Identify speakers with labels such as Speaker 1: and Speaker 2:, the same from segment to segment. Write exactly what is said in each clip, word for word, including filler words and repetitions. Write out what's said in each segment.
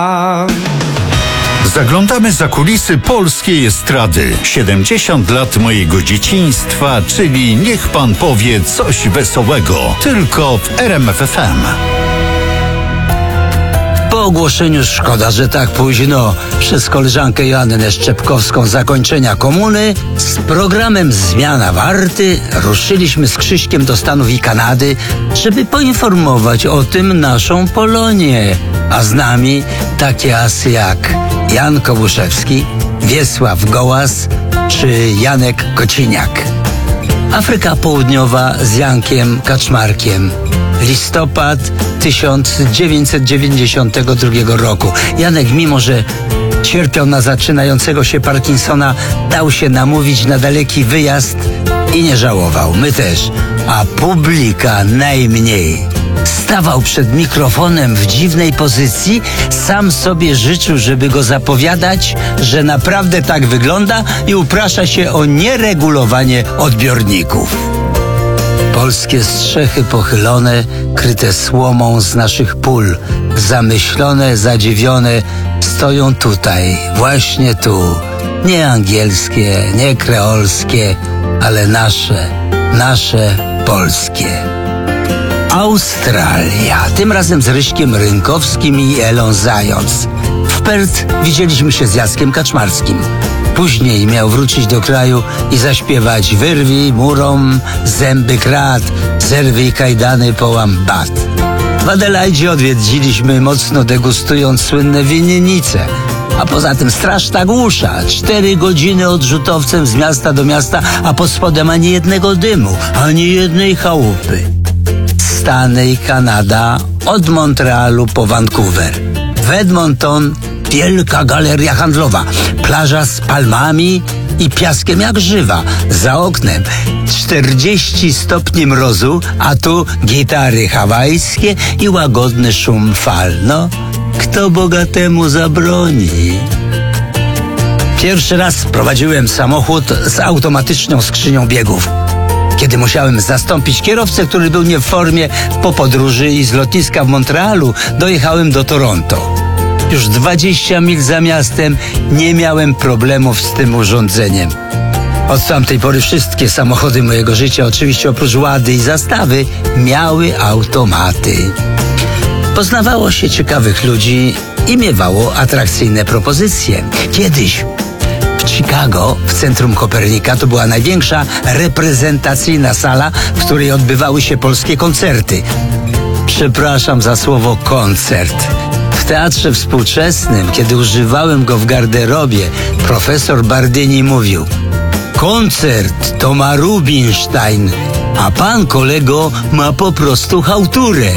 Speaker 1: Zaglądamy za kulisy polskiej estrady. siedemdziesiąt lat mojego dzieciństwa, czyli niech pan powie coś wesołego. Tylko w R M F F M.
Speaker 2: Po ogłoszeniu, szkoda, że tak późno, przez koleżankę Joannę Szczepkowską zakończenia komuny, z programem Zmiana Warty ruszyliśmy z Krzyśkiem do Stanów i Kanady, żeby poinformować o tym naszą Polonię. A z nami takie asy jak Jan Kobuszewski, Wiesław Gołas czy Janek Kociniak. Afryka Południowa z Jankiem Kaczmarkiem. Listopad tysiąc dziewięćset dziewięćdziesiątego drugiego roku. Janek, mimo że cierpiał na zaczynającego się Parkinsona, dał się namówić na daleki wyjazd i nie żałował. My też, a publika najmniej. Stawał przed mikrofonem w dziwnej pozycji, sam sobie życzył, żeby go zapowiadać, że naprawdę tak wygląda i uprasza się o nieregulowanie odbiorników. Polskie strzechy pochylone, kryte słomą z naszych pól, zamyślone, zadziwione, stoją tutaj, właśnie tu. Nie angielskie, nie kreolskie, ale nasze, nasze polskie. Australia, tym razem z Ryśkiem Rynkowskim i Elą Zając. W Perth widzieliśmy się z Jackiem Kaczmarskim. Później miał wrócić do kraju i zaśpiewać: wyrwij murom zęby krat, zerwij kajdany połam bat. W Adelaidzie odwiedziliśmy, mocno degustując słynne winnice. A poza tym straszna głusza. Cztery godziny odrzutowcem z miasta do miasta, a pod spodem ani jednego dymu, ani jednej chałupy. Stany i Kanada od Montrealu po Vancouver. W Edmonton wielka galeria handlowa, plaża z palmami i piaskiem jak żywa. Za oknem czterdzieści stopni mrozu, a tu gitary hawajskie i łagodny szum fal. No, kto bogatemu zabroni? Pierwszy raz prowadziłem samochód z automatyczną skrzynią biegów. Kiedy musiałem zastąpić kierowcę, który był nie w formie po podróży i z lotniska w Montrealu dojechałem do Toronto. Już dwadzieścia mil za miastem nie miałem problemów z tym urządzeniem. Od tamtej pory wszystkie samochody mojego życia, oczywiście oprócz Łady i Zastawy, miały automaty. Poznawało się ciekawych ludzi i miewało atrakcyjne propozycje. Kiedyś w Chicago, w centrum Kopernika, to była największa reprezentacyjna sala, w której odbywały się polskie koncerty. Przepraszam za słowo koncert. W teatrze współczesnym, kiedy używałem go w garderobie, profesor Bardyni mówił: koncert to ma Rubinstein, a pan, kolego, ma po prostu chałturę.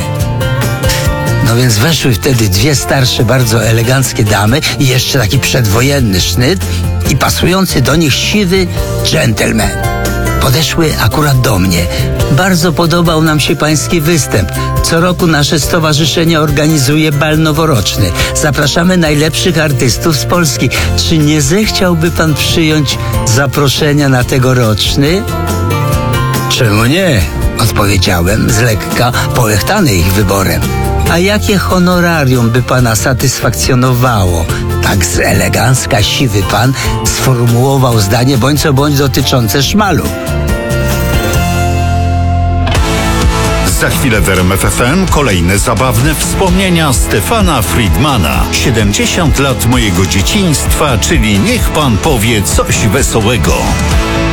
Speaker 2: No więc weszły wtedy dwie starsze, bardzo eleganckie damy i jeszcze taki przedwojenny sznyt i pasujący do nich siwy dżentelmen. Podeszły akurat do mnie. Bardzo podobał nam się pański występ. Co roku nasze stowarzyszenie organizuje bal noworoczny. Zapraszamy najlepszych artystów z Polski. Czy nie zechciałby pan przyjąć zaproszenia na tegoroczny? Czemu nie? Odpowiedziałem, z lekka połechtany ich wyborem. A jakie honorarium by pana satysfakcjonowało? Tak z elegancka siwy pan sformułował zdanie bądź co bądź dotyczące szmalu.
Speaker 1: Za chwilę w R M F F M kolejne zabawne wspomnienia Stefana Friedmana. siedemdziesiąt lat mojego dzieciństwa, czyli niech pan powie coś wesołego.